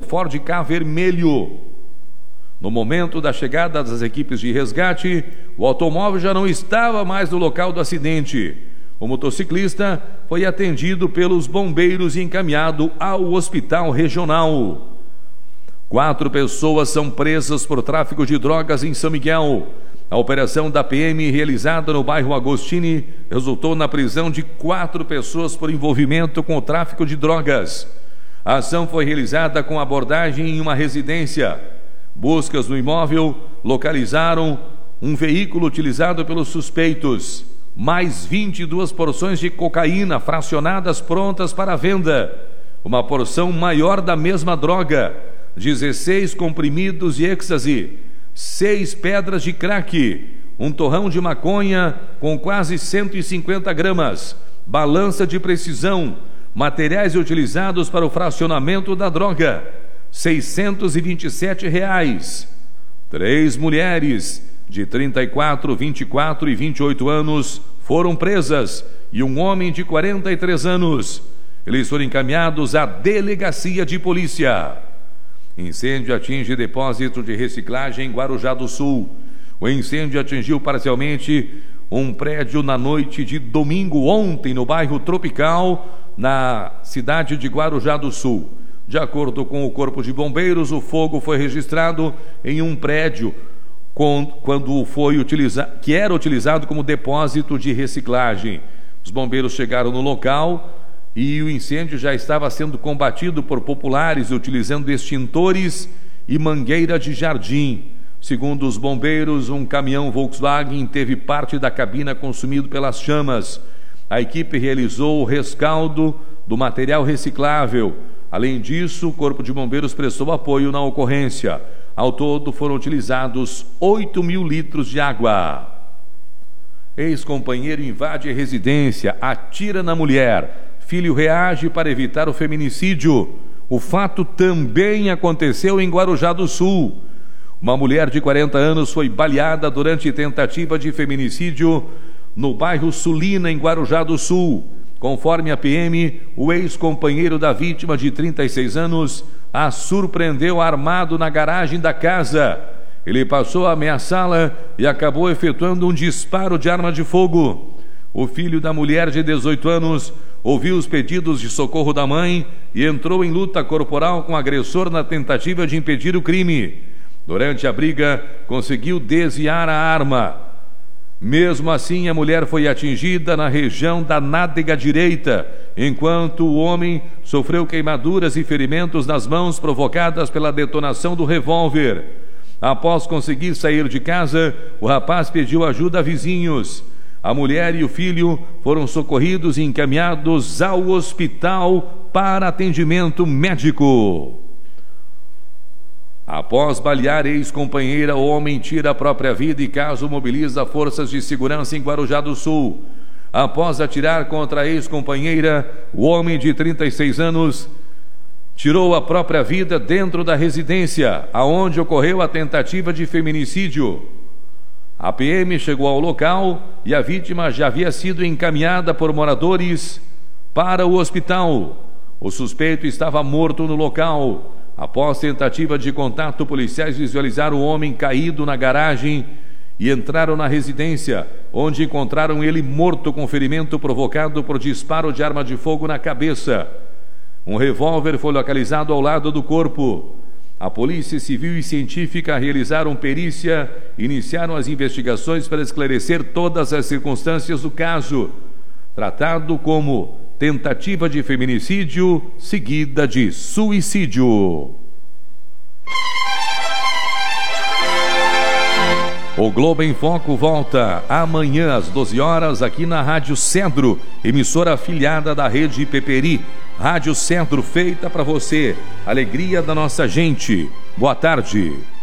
Ford Ka vermelho. No momento da chegada das equipes de resgate, o automóvel já não estava mais no local do acidente. O motociclista foi atendido pelos bombeiros e encaminhado ao hospital regional. 4 pessoas são presas por tráfico de drogas em São Miguel. A operação da PM realizada no bairro Agostini resultou na prisão de 4 pessoas por envolvimento com o tráfico de drogas. A ação foi realizada com abordagem em uma residência. Buscas no imóvel localizaram um veículo utilizado pelos suspeitos, mais 22 porções de cocaína fracionadas prontas para venda, uma porção maior da mesma droga, 16 comprimidos de êxtase, 6 pedras de crack, um torrão de maconha com quase 150 gramas, balança de precisão, materiais utilizados para o fracionamento da droga, R$627. 3 mulheres de 34, 24 e 28 anos foram presas e um homem de 43 anos. Eles foram encaminhados à delegacia de polícia. Incêndio atinge depósito de reciclagem em Guarujá do Sul. O incêndio atingiu parcialmente um prédio na noite de domingo ontem no bairro Tropical, na cidade de Guarujá do Sul. De acordo com o Corpo de Bombeiros, o fogo foi registrado em um prédio que era utilizado como depósito de reciclagem. Os bombeiros chegaram no local e o incêndio já estava sendo combatido por populares utilizando extintores e mangueira de jardim. Segundo os bombeiros, um caminhão Volkswagen teve parte da cabina consumido pelas chamas. A equipe realizou o rescaldo do material reciclável. Além disso, o Corpo de Bombeiros prestou apoio na ocorrência. Ao todo, foram utilizados 8.000 litros de água. Ex-companheiro invade residência, atira na mulher. Filho reage para evitar o feminicídio. O fato também aconteceu em Guarujá do Sul. Uma mulher de 40 anos foi baleada durante tentativa de feminicídio no bairro Sulina, em Guarujá do Sul. Conforme a PM, o ex-companheiro da vítima de 36 anos a surpreendeu armado na garagem da casa. Ele passou a ameaçá-la e acabou efetuando um disparo de arma de fogo. O filho da mulher de 18 anos ouviu os pedidos de socorro da mãe e entrou em luta corporal com o agressor na tentativa de impedir o crime. Durante a briga, conseguiu desviar a arma. Mesmo assim, a mulher foi atingida na região da nádega direita, enquanto o homem sofreu queimaduras e ferimentos nas mãos provocadas pela detonação do revólver. Após conseguir sair de casa, o rapaz pediu ajuda a vizinhos. A mulher e o filho foram socorridos e encaminhados ao hospital para atendimento médico. Após balear ex-companheira, o homem tira a própria vida e caso mobiliza forças de segurança em Guarujá do Sul. Após atirar contra a ex-companheira, o homem de 36 anos tirou a própria vida dentro da residência, aonde ocorreu a tentativa de feminicídio. A PM chegou ao local e a vítima já havia sido encaminhada por moradores para o hospital. O suspeito estava morto no local. Após tentativa de contato, policiais visualizaram o homem caído na garagem e entraram na residência, onde encontraram ele morto com ferimento provocado por disparo de arma de fogo na cabeça. Um revólver foi localizado ao lado do corpo. A Polícia Civil e Científica realizaram perícia e iniciaram as investigações para esclarecer todas as circunstâncias do caso, tratado como tentativa de feminicídio seguida de suicídio. O Globo em Foco volta amanhã às 12 horas aqui na Rádio Cedro, emissora afiliada da Rede Peperi. Rádio Cedro, feita para você, alegria da nossa gente. Boa tarde.